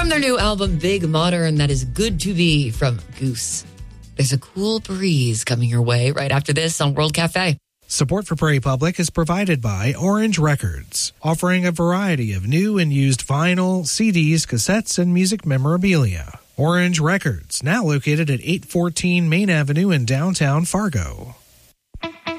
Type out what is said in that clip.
From their new album, Big Modern, that is Good to Be from Goose. There's a cool breeze coming your way right after this on World Cafe. Support for Prairie Public is provided by Orange Records, offering a variety of new and used vinyl, CDs, cassettes, and music memorabilia. Orange Records, now located at 814 Main Avenue in downtown Fargo.